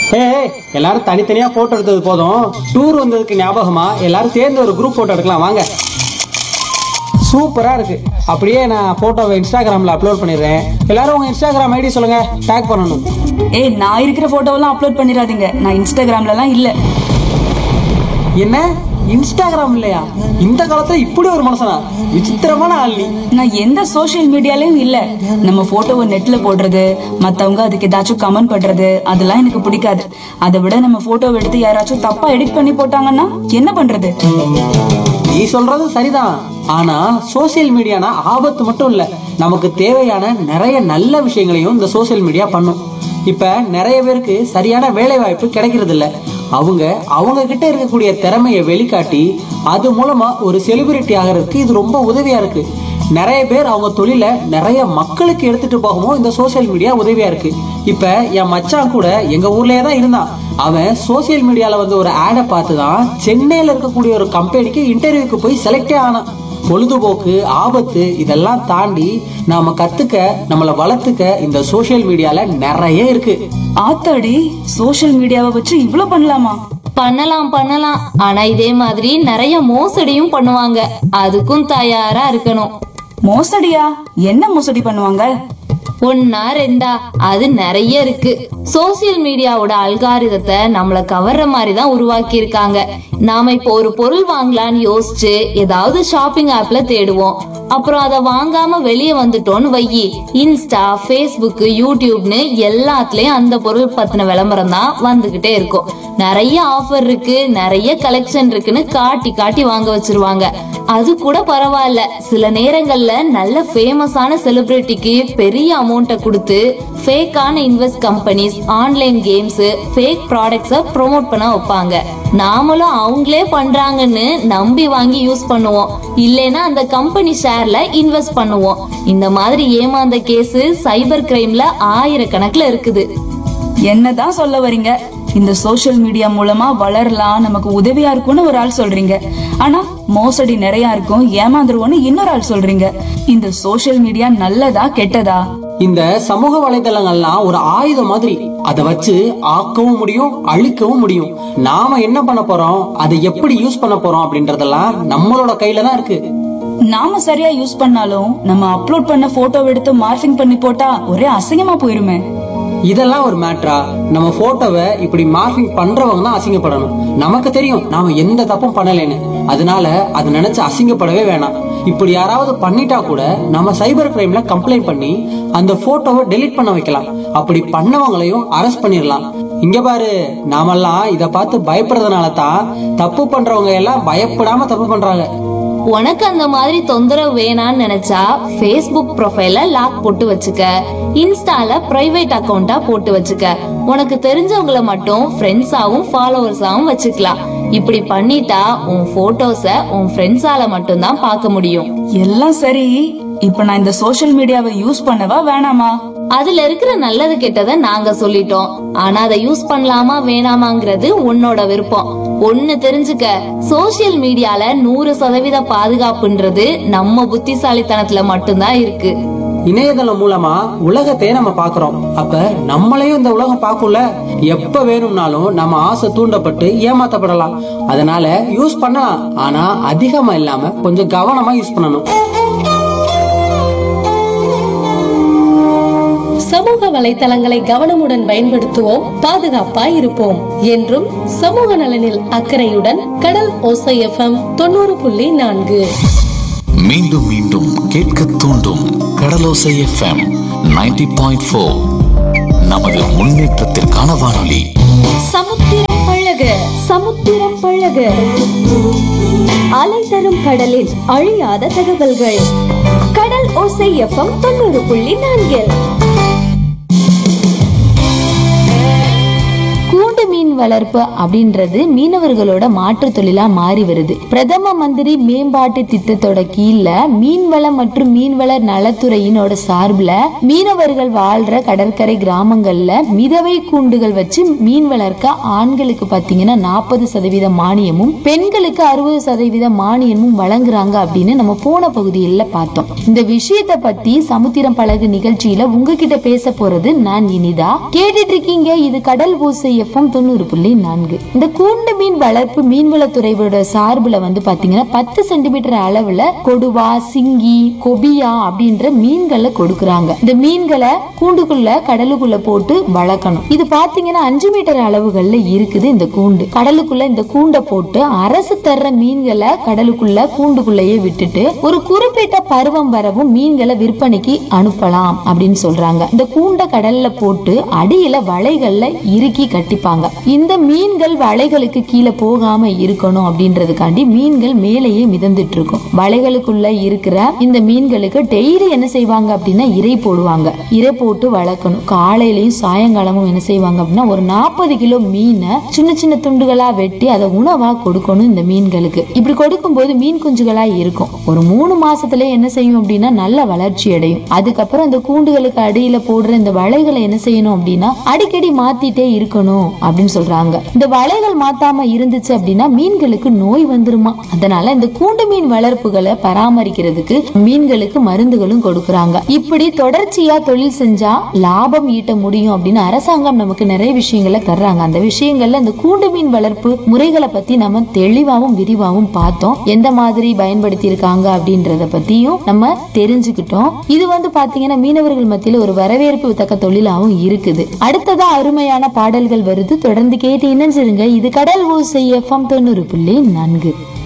எல்லாரும் தனித்தனியா போட்டோ எடுத்தது போதும், டூர் வந்ததுக்கு ஞாபகமா எல்லாரும் சேர்ந்து ஒரு குரூப் போட்டோ எடுக்கலாம் வாங்க. சூப்பரா இருக்கு. அப்படியே நான் போட்டோவை இன்ஸ்டாகிராம்ல அப்லோட் பண்ணிடுறேன். எல்லாரும் உங்க இன்ஸ்டாகிராம் ஐடி சொல்லுங்க, டேக் பண்ணணும். நான் இருக்கிற போட்டோவெல்லாம் அப்லோட் பண்ணிடாதீங்க. நான் இன்ஸ்டாகிராம்லலாம் இல்ல. என்ன இன்ஸ்டாகிராம் இல்லையா? இந்த காலத்துல இப்படி ஒரு மனுஷனா? விசித்திரமான ஆள் நீ. நான் எந்த சோஷியல் மீடியாலயும் இல்ல. நம்ம போட்டோவை நெட்ல போடுறது, மத்தவங்க அதுக்கு ஏதாச்சும் கமெண்ட் பண்றது, அதெல்லாம் எனக்கு பிடிக்காது. அதை விட நம்ம போட்டோவை எடுத்து யாராச்சும் தப்பா எடிட் பண்ணி போட்டாங்கன்னா என்ன பண்றது? நீ சொல்றது சரிதான். ஆனா சோசியல் மீடியானா ஆபத்து மட்டும் இல்ல, நமக்கு தேவையான நிறைய நல்ல விஷயங்களையும் இந்த சோசியல் மீடியா பண்ணும். இப்ப நிறைய பேருக்கு சரியான வேலை வாய்ப்பு கிடைக்கிறது இல்ல. அவங்க கிட்ட இருக்கக்கூடிய திறமையை வெளிக்காட்டி அது மூலமா ஒரு செலிபிரிட்டி ஆகிறதுக்கு இது ரொம்ப உதவியா இருக்கு. நிறைய பேர் அவங்க தொழில நிறைய மக்களுக்கு எடுத்துட்டு போகவும் இந்த சோசியல் மீடியா உதவியா இருக்கு. இப்ப என் மச்சான் கூட எங்க ஊர்லயே தான் இருந்தான். அவன் சோசியல் மீடியால வந்து ஒரு ஆடை பார்த்துதான் சென்னையில இருக்கக்கூடிய ஒரு கம்பெனிக்கு இன்டர்வியூக்கு போய் செலக்டே ஆனான். பொழுதுபோக்கு, ஆபத்து இதெல்லாம் தாண்டி நாம கத்துக்க, நம்மளை வளர்த்துக்க இந்த சோசியல் மீடியால நிறைய இருக்கு. ஆத்தாடி, சோஷியல் மீடியாவை வச்சு இவ்ளோ பண்ணலாமா? பண்ணலாம். ஆனா இதே மாதிரி நிறைய மோசடியும் பண்ணுவாங்க. அதுக்கும் தயாரா இருக்கணும். மோசடியா? என்ன மோசடி பண்ணுவாங்க? ஒன்னா ரெண்டா, அது நிறைய இருக்கு. சோசியல் மீடியாவோட அல்காரிதத்தை நம்மள கவர்ற மாதிரி தான் உருவாக்கி இருக்காங்க. நாம இப்போ ஒரு பொருள் வாங்கலாம்னு யோசிச்சு ஏதாவது ஷாப்பிங் ஆப்ல தேடுவோம். அப்புறம் அதை வாங்காம வெளியே வந்துட்டோம்னு வையி, இன்ஸ்டா, பேஸ்புக், யூடியூப்னு எல்லாத்துலயும் அந்த பொருள் பத்தின விளம்பரம் தான் வந்துகிட்டே இருக்கும். நிறைய ஆஃபர் இருக்கு, நிறைய கலெக்ஷன் இருக்குன்னு காட்டி காட்டி வாங்க வச்சிருவாங்க. அது கூட பரவாயில்ல, சில நேரங்கள்ல நல்ல ஃபேமஸான செலிபிரிட்டிக்கு பெரிய அமௌண்ட்டை கொடுத்து ஃபேக்கான invest companies, online games, fake ப்ராடக்ட்ஸை ப்ரோமோட் பண்ண வைப்பாங்க. நாமளும் அவங்களே பண்றாங்கன்னு நம்பி வாங்கி யூஸ் பண்ணுவோம். இல்லைன்னா அந்த கம்பெனி ஷேர்ல இன்வெஸ்ட் பண்ணுவோம். இந்த மாதிரி ஏமாந்த கேஸ் சைபர் கிரைம்ல ஆயிரக்கணக்குல இருக்குது. என்னதான் சொல்ல வர்றீங்க? இந்த சோஷியல் மீடியா மூலமா வளரலாம், நமக்கு உதவியா இருக்கும்னு ஒரு ஆள் சொல்றீங்க. ஆனா மோசடி நிறைய இருக்கும், ஏமாந்துருவோம்னு இன்னொரு ஆள் சொல்றீங்க. இந்த சோஷியல் மீடியா நல்லதா கெட்டதா? இந்த சமூக வலைதளங்கள்லாம் ஒரு ஆயுதம் மாதிரி. அதை வச்சு ஆக்கவும் முடியும், அழிக்கவும் முடியும். நாம என்ன பண்ண போறோம், அதை எப்படி யூஸ் பண்ண போறோம் அப்படின்றதெல்லாம் நம்மளோட கையில தான் இருக்கு. நாம சரியா யூஸ் பண்ணாலும் நம்ம அப்லோட் பண்ண போட்டோ எடுத்து மார்ஃபிங் பண்ணி போட்டா ஒரே அசிங்கமா போயிருமே. இதெல்லாம் ஒரு மேட்ரா? நம்ம போட்டோவை இப்படி மார்க்கிங் பண்றவங்க தான் அசிங்கப்படணும். நமக்கு தெரியும் நாம எந்த தப்பும் பண்ணலைன்னு. அதனால அது நினைச்சு அசிங்கப்படவே வேணாம். இப்படி யாராவது பண்ணிட்டா கூட நம்ம சைபர் கிரைம்ல கம்ப்ளைண்ட் பண்ணி அந்த போட்டோவை டெலீட் பண்ண வைக்கலாம். அப்படி பண்ணவங்களையும் அரெஸ்ட் பண்ணிடலாம். இங்க பாரு, நாமெல்லாம் இத பார்த்து பயப்படுறதுனால தான் தப்பு பண்றவங்க எல்லாம் பயப்படாம தப்பு பண்றாங்க. உனக்கு அந்த மாதிரி தொந்தரவு வேணான்னு நினைச்சா ஃபேஸ்புக் ப்ரொஃபைல லாக் போட்டு வச்சுக்க, இன்ஸ்டால பிரைவேட் அக்கவுண்டா போட்டு வச்சுக்க. உனக்கு தெரிஞ்சவங்கள மட்டும் ஃப்ரெண்ட்ஸாவும் ஃபாலோவர்ஸாவும் வச்சுக்கலாம். இப்படி பண்ணிட்டா உன் போட்டோஸ உன் ஃப்ரெண்ட்ஸால மட்டும் தான் பார்க்க முடியும். எல்லாம் சரி, இப்ப நான் இந்த சோஷியல் மீடியாவை யூஸ் பண்ணவா வேணாமா? அதுல இருக்கிற நல்லது கெட்டதை நாங்க சொல்லிட்டோம். ஆனா அதை யூஸ் பண்ணலாமா வேணாமாங்கிறது உன்னோட விருப்பம். ஒண்ணு தெரிஞ்சுக்க, சோசியல் மீடியால 100% பாதுகாப்புன்றது நம்ம புத்திசாலித்தனத்துல மட்டும்தான் இருக்கு. இணையதளம் மூலமா உலகத்தையே நம்ம பாக்குறோம். அப்ப நம்மளையும் இந்த உலகம் பார்க்கும்ல. எப்ப வேணும்னாலும் நம்ம ஆசை தூண்டப்பட்டு ஏமாத்தப்படலாம். அதனால யூஸ் பண்ணலாம், ஆனா அதிகமா இல்லாம கொஞ்சம் கவனமா யூஸ் பண்ணணும். சமூக வலைத்தளங்களை கவனமுடன் பயன்படுத்துவோம், பாதுகாப்பாய் இருப்போம். என்றும் சமூக நலனில் அக்கறையுடன் கடல் ஓசை FM 90.4. மீண்டும் மீண்டும் கேட்க தூண்டும் கடலோசை FM 90.4. நமது முன்னேற்றத்திற்கான வானொலி. சமுத்திரம் பழக, சமுத்திரம் பழக, அலை தரும் கடலில் அழியாத தகவல்கள். கடல் ஓசை FM 90.4. வளர்ப்பு அப்படின்றது மீனவர்களோட மாற்று தொழிலா மாறி வருது. பிரதம மந்திரி மேம்பாட்டு திட்டத்தோட கீழ மீன்வளம் மற்றும் மீன்வள நலத்துறையினோட சார்பில் மீனவர்கள் வாழ்ற கடற்கரை கிராமங்கள்ல மிதவை கூண்டுகள் வச்சு மீன் வளர்க்க ஆண்களுக்கு பாத்தீங்கன்னா 40% மானியமும் பெண்களுக்கு 60% மானியமும் வழங்குறாங்க அப்படின்னு நம்ம போன பகுதியில் பார்த்தோம். இந்த விஷயத்தை பத்தி சமுத்திரம் பழகு நிகழ்ச்சியில உங்ககிட்ட பேச போறது நான் இனிதா. கேட்டுட்டு இருக்கீங்க, இது கடல் ஓசை FM 90.4. இந்த கூண்டு மீன் வளர்ப்பு மீன்வளத்துறையோட சார்புல வந்து பாத்தீங்கன்னா 10 சென்டிமீட்டர் அளவுல கொடுவா, சிங்கி, கொபியா அப்படின்ற மீன்களை கொடுக்கறாங்க. இந்த மீன்களை கூண்டுக்குள்ள கடலுக்குள்ள போட்டு வளர்க்கணும். இது பாத்தீங்கன்னா 5 மீட்டர் அளவுகள்ல இருக்குது இந்த கூண்டு. கடலுக்குள்ள இந்த கூண்டை போட்டு அரசு தர்ற மீன்களை கடலுக்குள்ள கூண்டுக்குள்ளேயே விட்டுட்டு ஒரு குறிப்பிட்ட பருவம் வரவும் மீன்களை விற்பனைக்கு அனுப்பலாம் அப்படின்னு சொல்றாங்க. இந்த கூண்டை கடல்ல போட்டு அடியில வலைகள்ல இறுக்கி கட்டிப்பாங்க. இந்த மீன்கள் வலைகளுக்கு கீழே போகாம இருக்கணும் அப்படின்றதுக்காண்டி மீன்கள் மேலேயே மிதந்துட்டு இருக்கும். வலைகளுக்குள்ள இருக்கிற இந்த மீன்களுக்கு டெய்லி என்ன செய்வாங்க அப்படின்னா இறை போடுவாங்க. இறை போட்டு வளர்க்கணும். காலையிலயும் சாயங்காலமும் என்ன செய்வாங்க அப்படின்னா ஒரு 40 கிலோ மீனை சின்ன சின்ன துண்டுகளா வெட்டி அதை உணவா கொடுக்கணும் இந்த மீன்களுக்கு. இப்படி கொடுக்கும் போது மீன் குஞ்சுகளா இருக்கும். ஒரு 3 மாசத்துல என்ன செய்யும் அப்படின்னா நல்ல வளர்ச்சி அடையும். அதுக்கப்புறம் இந்த கூண்டுகளுக்கு அடியில போடுற இந்த வலைகளை என்ன செய்யணும் அப்படின்னா அடிக்கடி மாத்திட்டே இருக்கணும் அப்படின்னு சொல்றாங்க. இந்த வலைகள் மாத்தாம இருந்துச்சு அப்படின்னா மீன்களுக்கு நோய் வந்துருமா. அதனால இந்த கூண்டு மீன் வளர்ப்புகளை பராமரிக்கிறதுக்கு மீன்களுக்கு மருந்துகளும் கொடுக்கறாங்க. இப்படி தொடர்ச்சியா தொழில் செஞ்சா லாபம் ஈட்ட முடியும் அப்படின்னு அரசாங்கம் நமக்கு நிறைய விஷயங்களை தர்றாங்க. அந்த விஷயங்கள்ல இந்த கூண்டு மீன் வளர்ப்பு முறைகளை பத்தி நம்ம தெளிவாவும் விரிவாவும் பார்த்தோம். எந்த மாதிரி பயன்படுத்தி இருக்காங்க அப்படின்றத பத்தியும் நம்ம தெரிஞ்சுக்கிட்டோம். இது வந்து பாத்தீங்கன்னா மீனவர்கள் மத்தியில ஒரு வரவேற்பு தக்க தொழிலாவும் இருக்குது. அடுத்ததா அருமையான பாடல்கள் வருது. தொடர்ந்து கேட்டு இணைஞ்சிருங்க. இது கடல் ஓசை FM 90.4.